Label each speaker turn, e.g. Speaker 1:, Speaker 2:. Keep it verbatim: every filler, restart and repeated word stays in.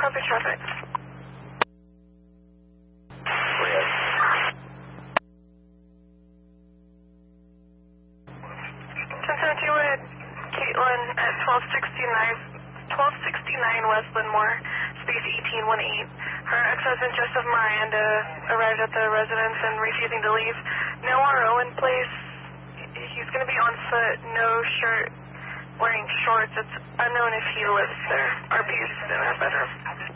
Speaker 1: Copy traffic. Cincinnati with Caitlin at twelve sixty-nine, twelve sixty-nine West Linmore, space eighteen eighteen. Her ex-husband, Joseph Miranda, arrived at the residence and refusing to leave. No R O in place. He's going to be on foot, no shirt, wearing shorts. It's unknown if he lives there. R P is in our bedroom.